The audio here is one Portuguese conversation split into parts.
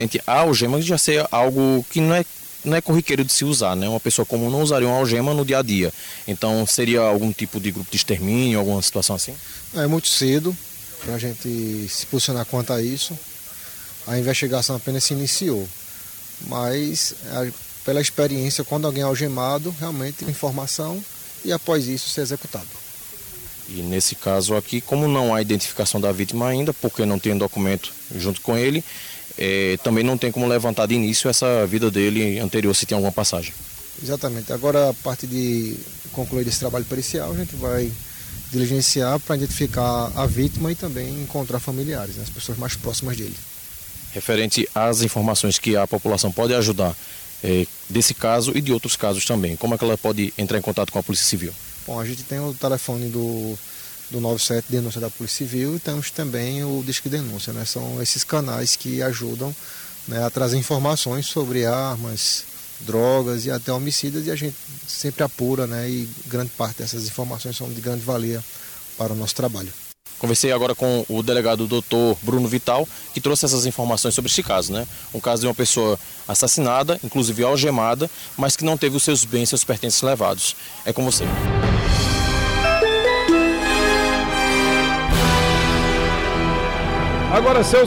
A algema já ser algo que não é corriqueiro de se usar, né? Uma pessoa comum não usaria uma algema no dia a dia. Então seria algum tipo de grupo de extermínio, alguma situação assim? É muito cedo para a gente se posicionar quanto a isso. A investigação apenas se iniciou. Mas, pela experiência, quando alguém é algemado, realmente tem informação e após isso ser executado. E nesse caso aqui, como não há identificação da vítima ainda, porque não tem documento junto com ele, também não tem como levantar de início essa vida dele anterior, se tem alguma passagem. Exatamente. Agora, a partir de concluir esse trabalho pericial, a gente vai diligenciar para identificar a vítima e também encontrar familiares, né, as pessoas mais próximas dele. Referente às informações que a população pode ajudar desse caso e de outros casos também, como é que ela pode entrar em contato com a Polícia Civil? Bom, a gente tem o telefone do 97 Denúncia da Polícia Civil e temos também o Disque Denúncia, né? São esses canais que ajudam, né, a trazer informações sobre armas, drogas e até homicídios, e a gente sempre apura, né, e grande parte dessas informações são de grande valia para o nosso trabalho. Conversei agora com o delegado Dr. Bruno Vital, que trouxe essas informações sobre este caso, né? Um caso de uma pessoa assassinada, inclusive algemada, mas que não teve os seus bens, seus pertences levados. É com você. Agora são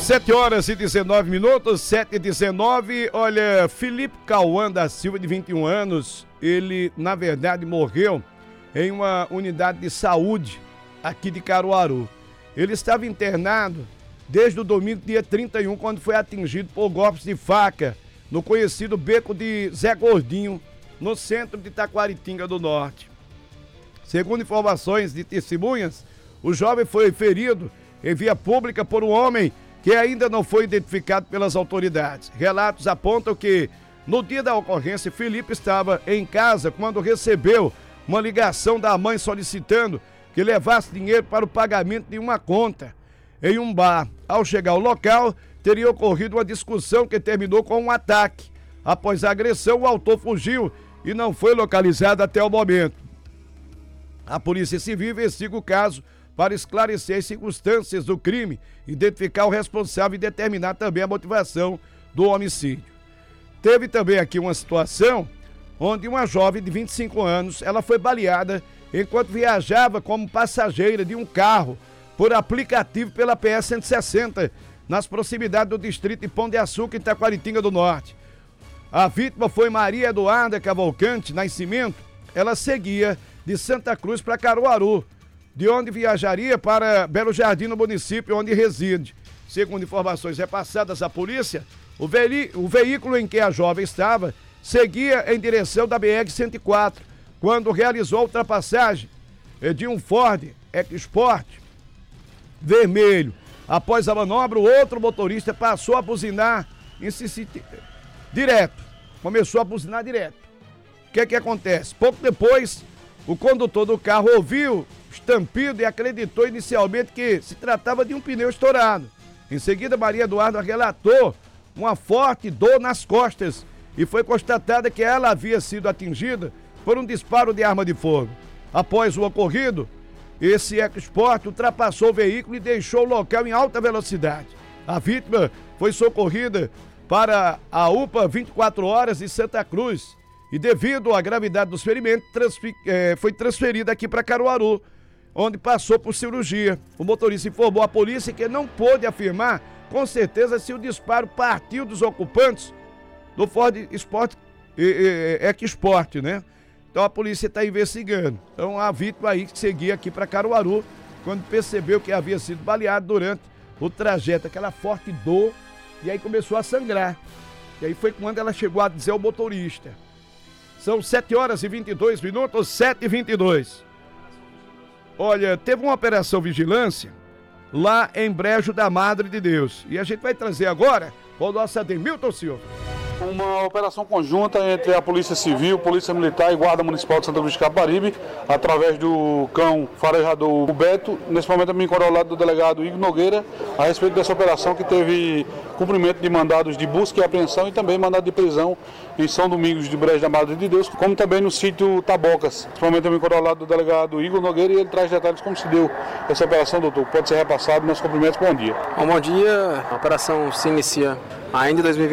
7h19, 7h19. Olha, Felipe Cauã da Silva, de 21 anos, ele, na verdade, morreu em uma unidade de saúde aqui de Caruaru. Ele estava internado desde o domingo, dia 31, quando foi atingido por golpes de faca no conhecido beco de Zé Gordinho, no centro de Taquaritinga do Norte. Segundo informações de testemunhas, o jovem foi ferido em via pública por um homem que ainda não foi identificado pelas autoridades. Relatos apontam que, no dia da ocorrência, Felipe estava em casa quando recebeu uma ligação da mãe solicitando que levasse dinheiro para o pagamento de uma conta em um bar. Ao chegar ao local, teria ocorrido uma discussão que terminou com um ataque. Após a agressão, o autor fugiu e não foi localizado até o momento. A Polícia Civil investiga o caso para esclarecer as circunstâncias do crime, identificar o responsável e determinar também a motivação do homicídio. Teve também aqui uma situação onde uma jovem de 25 anos, ela foi baleada enquanto viajava como passageira de um carro por aplicativo pela PS-160, nas proximidades do distrito de Pão de Açúcar, em Taquaritinga do Norte. A vítima foi Maria Eduarda Cavalcante Nascimento. Ela seguia de Santa Cruz para Caruaru, de onde viajaria para Belo Jardim, no município onde reside. Segundo informações repassadas à polícia, o veículo em que a jovem estava seguia em direção da BR-104, quando realizou a ultrapassagem de um Ford EcoSport vermelho. Após a manobra, o outro motorista passou a buzinar direto. Começou a buzinar direto. O que acontece? Pouco depois, o condutor do carro ouviu estampido e acreditou inicialmente que se tratava de um pneu estourado. Em seguida, Maria Eduarda relatou uma forte dor nas costas e foi constatada que ela havia sido atingida por um disparo de arma de fogo. Após o ocorrido, esse EcoSport ultrapassou o veículo e deixou o local em alta velocidade. A vítima foi socorrida para a UPA 24 horas de Santa Cruz e, devido à gravidade dos ferimentos, foi transferida aqui para Caruaru, onde passou por cirurgia. O motorista informou à polícia que não pôde afirmar com certeza se o disparo partiu dos ocupantes do Ford EcoSport, né? Então a polícia está investigando. Então a vítima aí que seguia aqui para Caruaru, quando percebeu que havia sido baleado durante o trajeto, aquela forte dor, e aí começou a sangrar. E aí foi quando ela chegou a dizer ao motorista. São 7h22, 7h22. Olha, teve uma operação vigilância lá em Brejo da Madre de Deus. E a gente vai trazer agora com o nosso Ademilton Silva. Uma operação conjunta entre a Polícia Civil, Polícia Militar e Guarda Municipal de Santa Cruz de Caparibe, através do cão farejador Beto. Nesse momento eu me encontro ao lado do delegado Igor Nogueira, a respeito dessa operação que teve cumprimento de mandados de busca e apreensão e também mandado de prisão em São Domingos de Brejo da Madre de Deus, como também no sítio Tabocas. Nesse momento eu me encontro ao lado do delegado Igor Nogueira e ele traz detalhes como se deu essa operação, doutor. Pode ser repassado, meus cumprimentos, bom dia. Bom dia, a operação se inicia ainda em 2020.